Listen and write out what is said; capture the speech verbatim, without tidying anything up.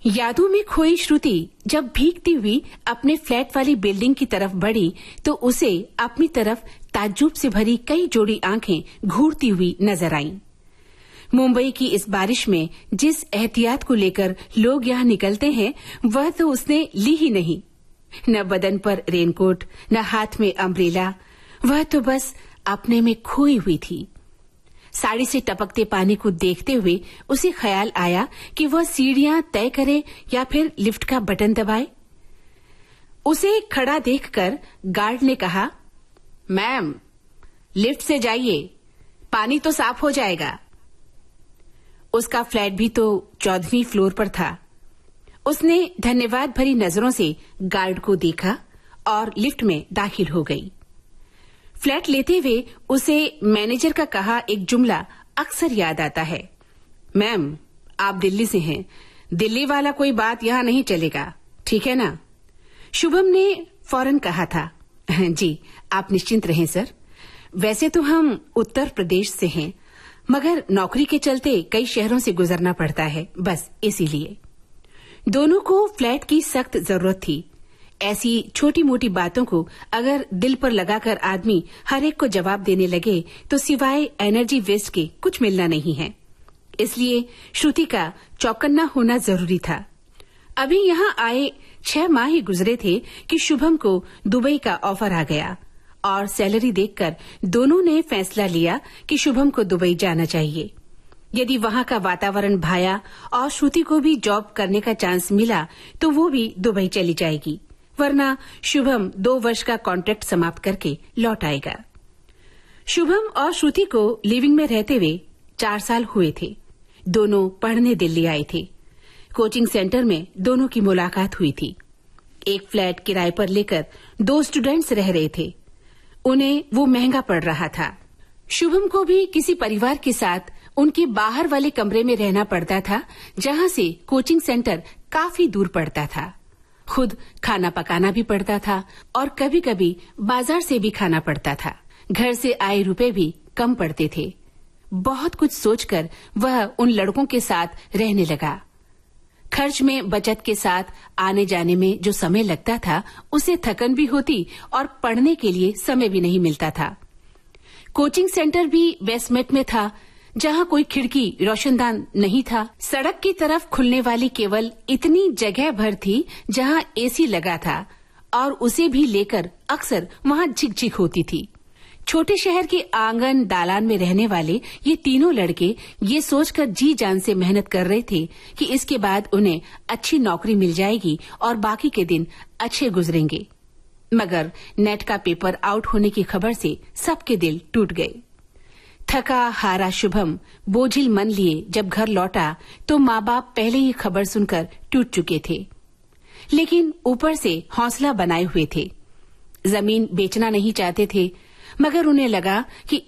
यादों में खोई श्रुति जब भीगती हुई अपने फ्लैट वाली बिल्डिंग की तरफ बढ़ी तो उसे अपनी तरफ ताज्जुब से भरी कई जोड़ी आंखें घूरती हुई नजर आईं। मुंबई की इस बारिश में जिस एहतियात को लेकर लोग यहाँ निकलते हैं वह तो उसने ली ही नहीं। न बदन पर रेनकोट, न हाथ में अम्ब्रेला, वह तो बस अपने में खोई हुई थी। साड़ी से टपकते पानी को देखते हुए उसे ख्याल आया कि वह सीढ़ियां तय करे या फिर लिफ्ट का बटन दबाए। उसे खड़ा देखकर गार्ड ने कहा, मैम लिफ्ट से जाइए, पानी तो साफ हो जाएगा। उसका फ्लैट भी तो चौदहवीं फ्लोर पर था। उसने धन्यवाद भरी नजरों से गार्ड को देखा और लिफ्ट में दाखिल हो गई। फ्लैट लेते हुए उसे मैनेजर का कहा एक जुमला अक्सर याद आता है, मैम आप दिल्ली से हैं, दिल्ली वाला कोई बात यहाँ नहीं चलेगा, ठीक है ना? शुभम ने फौरन कहा था, जी आप निश्चिंत रहें सर, वैसे तो हम उत्तर प्रदेश से हैं मगर नौकरी के चलते कई शहरों से गुजरना पड़ता है, बस इसीलिए। दोनों को फ्लैट की सख्त जरूरत थी। ऐसी छोटी मोटी बातों को अगर दिल पर लगाकर आदमी हर एक को जवाब देने लगे तो सिवाय एनर्जी वेस्ट के कुछ मिलना नहीं है। इसलिए श्रुति का चौकन्ना होना जरूरी था। अभी यहाँ आए छह माह ही गुजरे थे कि शुभम को दुबई का ऑफर आ गया और सैलरी देखकर दोनों ने फैसला लिया कि शुभम को दुबई जाना चाहिए। यदि वहाँ का वातावरण भाया और श्रुति को भी जॉब करने का चांस मिला तो वो भी दुबई चली जाएगी, वरना शुभम दो वर्ष का कॉन्ट्रैक्ट समाप्त करके लौट आएगा। शुभम और श्रुति को लिविंग में रहते हुए चार साल हुए थे। दोनों पढ़ने दिल्ली आए थे। कोचिंग सेंटर में दोनों की मुलाकात हुई थी। एक फ्लैट किराए पर लेकर दो स्टूडेंट्स रह रहे थे। उन्हें वो महंगा पड़ रहा था। शुभम को भी किसी परिवार के साथ उनके बाहर वाले कमरे में रहना पड़ता था, जहाँ से कोचिंग सेंटर काफी दूर पड़ता था। खुद खाना पकाना भी पड़ता था और कभी कभी बाजार से भी खाना पड़ता था। घर से आए रुपए भी कम पड़ते थे। बहुत कुछ सोचकर वह उन लड़कों के साथ रहने लगा। खर्च में बचत के साथ आने जाने में जो समय लगता था उसे थकन भी होती और पढ़ने के लिए समय भी नहीं मिलता था। कोचिंग सेंटर भी बेसमेंट में था, जहाँ कोई खिड़की रोशनदान नहीं था। सड़क की तरफ खुलने वाली केवल इतनी जगह भर थी जहाँ एसी लगा था और उसे भी लेकर अक्सर वहाँ झिकझिक होती थी। छोटे शहर के आंगन दालान में रहने वाले ये तीनों लड़के ये सोचकर जी जान से मेहनत कर रहे थे कि इसके बाद उन्हें अच्छी नौकरी मिल जाएगी और बाकी के दिन अच्छे गुजरेंगे। मगर नेट का पेपर आउट होने की खबर से सबके दिल टूट गए। थका हारा शुभम बोझिल मन लिए जब घर लौटा तो माँ बाप पहले ही खबर सुनकर टूट चुके थे, लेकिन ऊपर से हौसला बनाए हुए थे। जमीन बेचना नहीं चाहते थे, मगर उन्हें लगा कि